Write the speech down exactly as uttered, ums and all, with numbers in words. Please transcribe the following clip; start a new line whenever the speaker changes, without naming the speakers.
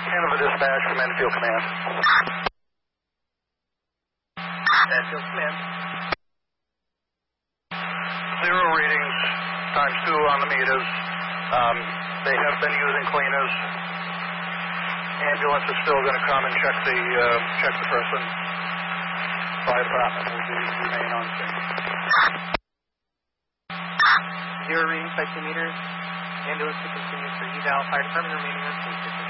Hanover Dispatch from Enfield Command.
Enfield Command.
Zero readings, times two on the meters. Um, they have been using cleaners. Ambulance is still going to come and check the uh, check the person. Fire department will be, remain on scene.
Zero readings by two meters. Ambulance to continue for eval. Fire department remaining on scene.